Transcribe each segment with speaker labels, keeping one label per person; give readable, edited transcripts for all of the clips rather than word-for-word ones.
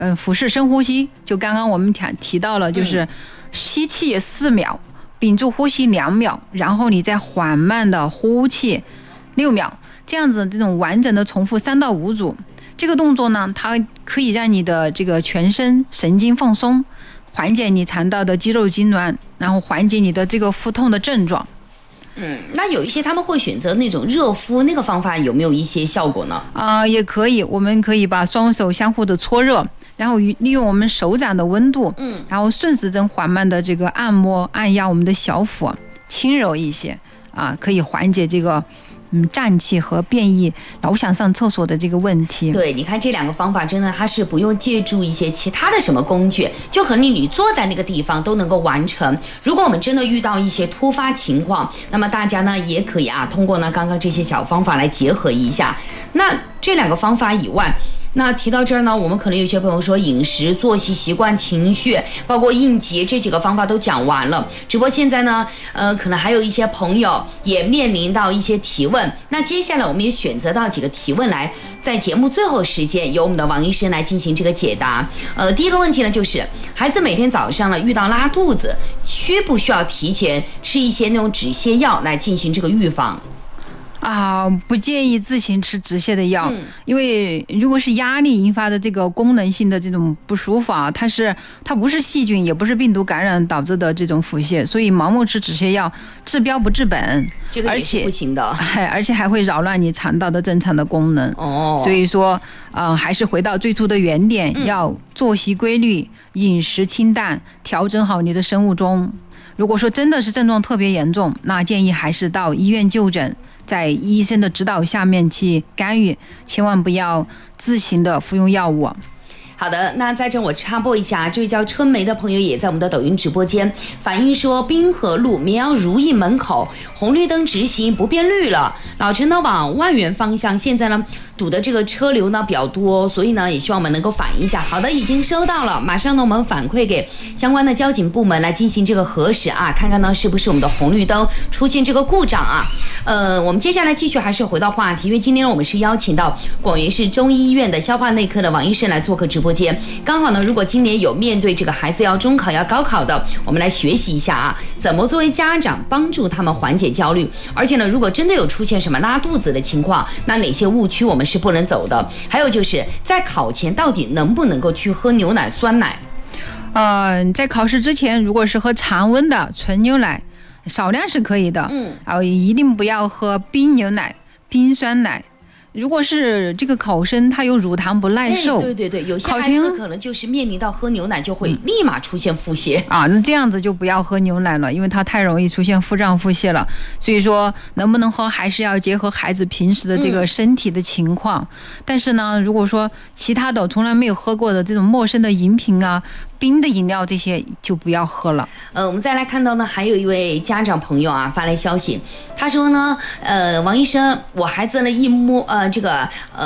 Speaker 1: 腹式深呼吸，就刚刚我们提到了，就是吸气4秒，屏住呼吸2秒，然后你再缓慢的呼气6秒，这样子这种完整的重复3到5组。这个动作呢，它可以让你的这个全身神经放松，缓解你肠道的肌肉痉挛，然后缓解你的这个腹痛的症状。
Speaker 2: 那有一些他们会选择那种热敷，那个方法有没有一些效果呢？
Speaker 1: 也可以，我们可以把双手相互的搓热，然后利用我们手掌的温度，然后顺时针缓慢的这个按摩按压我们的小腹，轻柔一些可以缓解这个胀气和便意老想上厕所的这个问题。
Speaker 2: 对，你看这2个方法真的它是不用借助一些其他的什么工具，就可能你坐在那个地方都能够完成。如果我们真的遇到一些突发情况，那么大家呢也可以通过呢刚刚这些小方法来结合一下。那这2个方法以外，那提到这儿呢，我们可能有些朋友说饮食、作息习惯、情绪，包括应急这几个方法都讲完了。只不过现在呢，可能还有一些朋友也面临到一些提问。那接下来我们也选择到几个提问来，在节目最后时间由我们的王医生来进行这个解答。第一个问题呢，就是孩子每天早上呢遇到拉肚子，需不需要提前吃一些那种止泻药来进行这个预防？
Speaker 1: 不建议自行吃止泻的药，因为如果是压力引发的这个功能性的这种不舒服它不是细菌也不是病毒感染导致的这种腹泻，所以盲目吃止泻药治标不治本，
Speaker 2: 这个也是不行的，
Speaker 1: 而且还会扰乱你肠道的正常的功能。所以说还是回到最初的原点，要作息规律，饮食清淡，调整好你的生物钟。如果说真的是症状特别严重，那建议还是到医院就诊，在医生的指导下面去干预，千万不要自行的服用药物。
Speaker 2: 好的，那在这我插播一下，这位叫春梅的朋友也在我们的抖音直播间反映说，滨河路绵阳如意门口红绿灯直行不变绿了，老城呢往万源方向现在呢堵的这个车流呢比较多，所以呢也希望我们能够反映一下。好的，已经收到了，马上呢我们反馈给相关的交警部门来进行这个核实看看呢是不是我们的红绿灯出现这个故障我们接下来继续还是回到话题，因为今天呢我们是邀请到广元市中医院的消化内科的王医生来做客直播间。刚好呢，如果今年有面对这个孩子要中考要高考的，我们来学习一下怎么作为家长帮助他们缓解焦虑。而且呢，如果真的有出现什么拉肚子的情况，那哪些误区我们是不能走的？还有就是在考前到底能不能够去喝牛奶、酸奶？
Speaker 1: 在考试之前，如果是喝常温的纯牛奶，少量是可以的。一定不要喝冰牛奶、冰酸奶。如果是这个考生他有乳糖不耐受，
Speaker 2: 对，有些孩子可能就是面临到喝牛奶就会立马出现腹泻
Speaker 1: 那这样子就不要喝牛奶了，因为它太容易出现腹胀腹泻了。所以说能不能喝还是要结合孩子平时的这个身体的情况。但是呢，如果说其他的从来没有喝过的这种陌生的饮品冰的饮料这些就不要喝了。
Speaker 2: 我们再来看到呢，还有一位家长朋友发来消息，他说呢，王医生，我孩子呢一摸这个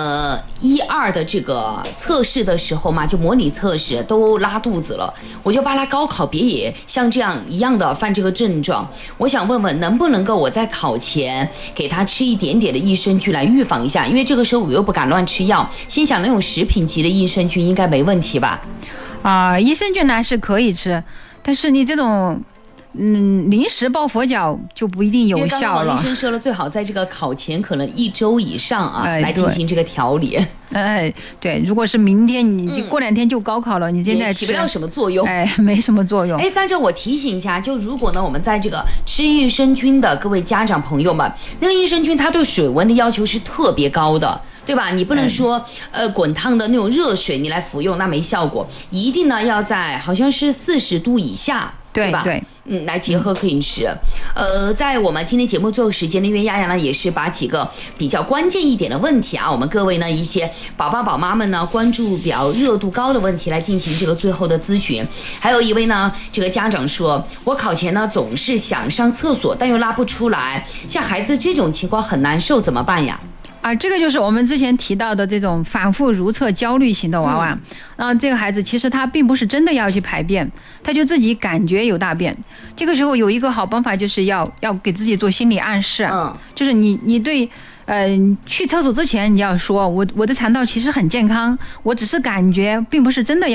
Speaker 2: 1、2的这个测试的时候嘛，就模拟测试都拉肚子了，我就怕他高考别也像这样一样的犯这个症状。我想问问，能不能够我在考前给他吃一点点的益生菌来预防一下？因为这个时候我又不敢乱吃药，心想那种食品级的益生菌应该没问题吧？
Speaker 1: 益生菌呢是可以吃，但是你这种临时抱佛脚就不一定有效了。因为刚刚
Speaker 2: 王医生说了，最好在这个考前可能1周以上来进行这个调理。
Speaker 1: 对，如果是明天你过2天就高考了，你现在
Speaker 2: 起不了什么作用，
Speaker 1: 没什么作用。
Speaker 2: 在这我提醒一下，就如果呢我们在这个吃益生菌的各位家长朋友们，那个益生菌它对水温的要求是特别高的。对吧？你不能说滚烫的那种热水你来服用，那没效果，一定呢要在好像是40度以下，对吧？
Speaker 1: 对，
Speaker 2: 来结合可以吃。在我们今天节目最后时间呢，因为丫丫呢也是把几个比较关键一点的问题我们各位呢一些宝爸宝妈们呢关注比较热度高的问题来进行这个最后的咨询。还有一位呢这个家长说，我考前呢总是想上厕所但又拉不出来，像孩子这种情况很难受，怎么办呀？
Speaker 1: 这个就是我们之前提到的这种反复如厕焦虑型的娃娃。这个孩子其实他并不是真的要去排便，他就自己感觉有大便。这个时候有一个好办法，就是要给自己做心理暗示。就是你对去厕所之前你要说我的肠道其实很健康，我只是感觉并不是真的